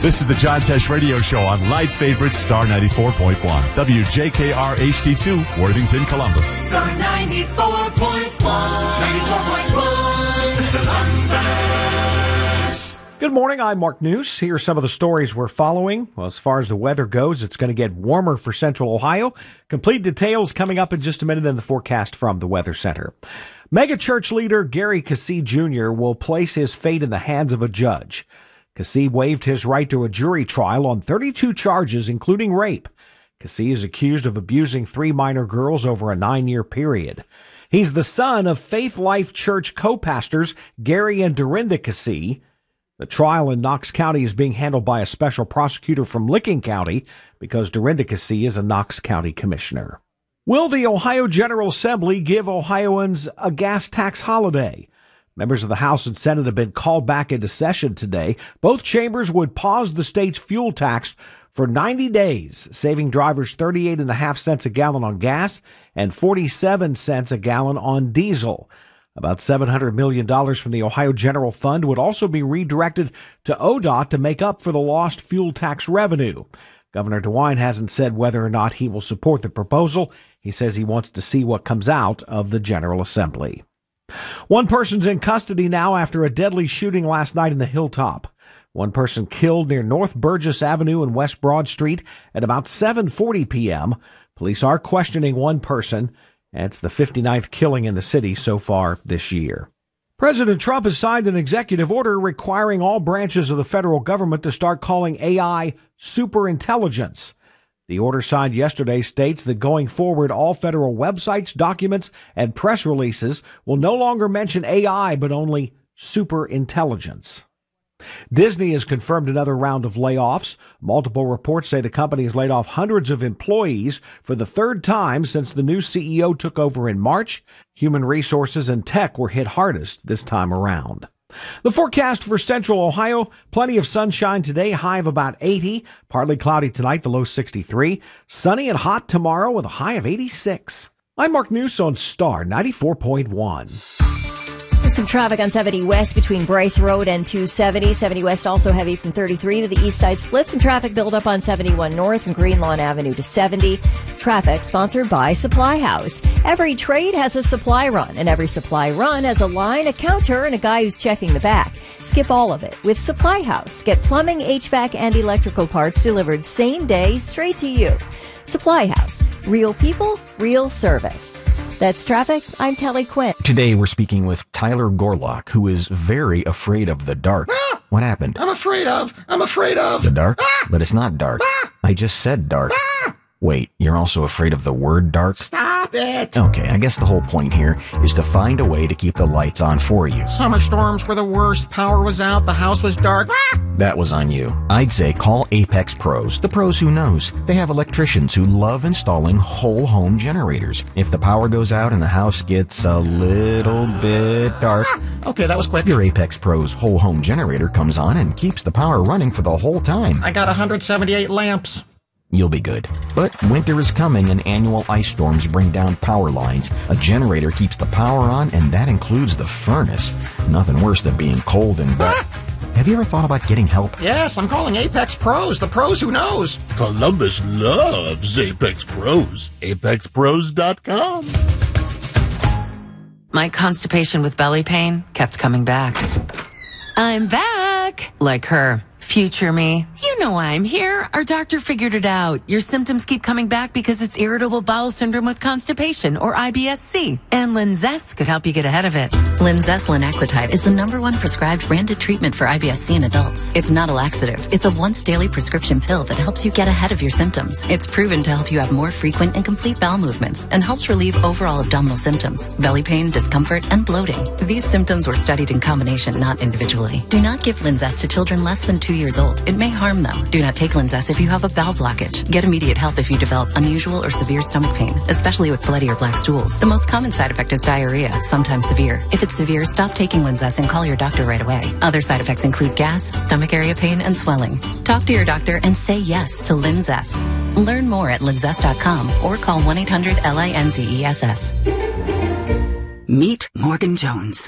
This is the John Tesh Radio Show on Light Favorite Star 94.1. WJKR HD2, Worthington, Columbus. Star 94.1, Columbus. Good morning, I'm Mark News. Here are some of the stories we're following. Well, as far as the weather goes, it's going to get warmer for central Ohio. Complete details coming up in just a minute in the forecast from the Weather Center. Mega church leader Gary Keesee Jr. will place his fate in the hands of a judge. Keesee waived his right to a jury trial on 32 charges, including rape. Keesee is accused of abusing 3 minor girls over a 9-year period. He's the son of Faith Life Church co-pastors Gary and Dorinda Keesee. The trial in Knox County is being handled by a special prosecutor from Licking County because Dorinda Keesee is a Knox County commissioner. Will the Ohio General Assembly give Ohioans a gas tax holiday? Members of the House and Senate have been called back into session today. Both chambers would pause the state's fuel tax for 90 days, saving drivers 38.5 cents a gallon on gas and 47 cents a gallon on diesel. About $700 million from the Ohio General Fund would also be redirected to ODOT to make up for the lost fuel tax revenue. Governor DeWine hasn't said whether or not he will support the proposal. He says he wants to see what comes out of the General Assembly. One person's in custody now after a deadly shooting last night in the Hilltop. One person killed near North Burgess Avenue and West Broad Street at about 7:40 p.m. Police are questioning one person. It's the 59th killing in the city so far this year. President Trump has signed an executive order requiring all branches of the federal government to start calling AI superintelligence. The order signed yesterday states that going forward, all federal websites, documents, and press releases will no longer mention AI, but only superintelligence. Disney has confirmed another round of layoffs. Multiple reports say the company has laid off hundreds of employees for the third time since the new CEO took over in March. Human resources and tech were hit hardest this time around. The forecast for central Ohio, plenty of sunshine today, high of about 80. Partly cloudy tonight, the low 63. Sunny and hot tomorrow with a high of 86. I'm Mark News on Star 94.1. Some traffic on 70 West between Bryce Road and 270. 70 West also heavy from 33 to the east side. Split some traffic build up on 71 North from Greenlawn Avenue to 70. Traffic sponsored by Supply House. Every trade has a supply run, and every supply run has a line, a counter, and a guy who's checking the back. Skip all of it with Supply House. Get plumbing, HVAC, and electrical parts delivered same day straight to you. Supply House. Real people, real service. That's traffic. I'm Kelly Quinn. Today we're speaking with Tyler Gorlock, who is very afraid of the dark. What happened? I'm afraid of The dark? But it's not dark. I just said dark. Wait, you're also afraid of the word dark? Stop it! Okay, I guess the whole point here is to find a way to keep the lights on for you. Summer storms were the worst. Power was out. The house was dark. That was on you. I'd say call Apex Pros, the pros who knows. They have electricians who love installing whole home generators. If the power goes out and the house gets a little bit dark, Okay, that was quick. your Apex Pros whole home generator comes on and keeps the power running for the whole time. I got 178 lamps. You'll be good. But winter is coming and annual ice storms bring down power lines. A generator keeps the power on, and that includes the furnace. Nothing worse than being cold and wet. Have you ever thought about getting help? Yes, I'm calling Apex Pros, the pros who knows. Columbus loves Apex Pros. ApexPros.com. My constipation with belly pain kept coming back. I'm back! Like her. Future me. You know I'm here. Our doctor figured it out. Your symptoms keep coming back because it's irritable bowel syndrome with constipation, or IBS-C. And Linzess could help you get ahead of it. Linzess linaclotide is the #1 prescribed branded treatment for IBS-C in adults. It's not a laxative. It's a once-daily prescription pill that helps you get ahead of your symptoms. It's proven to help you have more frequent and complete bowel movements and helps relieve overall abdominal symptoms, belly pain, discomfort, and bloating. These symptoms were studied in combination, not individually. Do not give Linzess to children less than 2 years old. It may harm them. Do not take Linzess if you have a bowel blockage. Get immediate help if you develop unusual or severe stomach pain, especially with bloody or black stools. The most common side effect is diarrhea, sometimes severe. If it's severe, stop taking Linzess and call your doctor right away. Other side effects include gas, stomach area pain, and swelling. Talk to your doctor and say yes to Linzess. Learn more at linzess.com or call 1-800-LINZESS. Meet Morgan Jones.